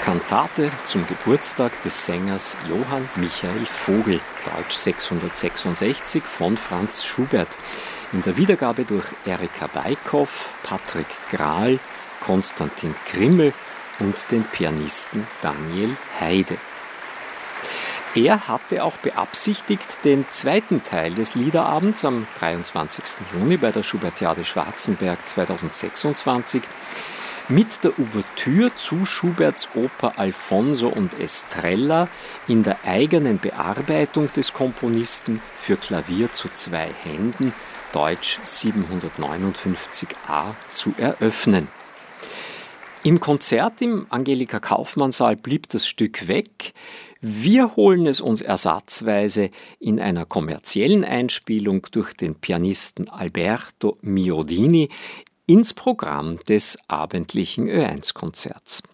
Kantate zum Geburtstag des Sängers Johann Michael Vogl, Deutsch 666 von Franz Schubert, in der Wiedergabe durch Erika Weikhoff, Patrick Grahl, Konstantin Grimmel und den Pianisten Daniel Heide. Er hatte auch beabsichtigt, den zweiten Teil des Liederabends am 23. Juni bei der Schubertiade Schwarzenberg 2026 mit der Ouvertüre zu Schuberts Oper Alfonso und Estrella in der eigenen Bearbeitung des Komponisten für Klavier zu zwei Händen, Deutsch 759a, zu eröffnen. Im Konzert im Angelika-Kauffmann-Saal blieb das Stück weg. Wir holen es uns ersatzweise in einer kommerziellen Einspielung durch den Pianisten Alberto Miodini ins Programm des abendlichen Ö1-Konzerts.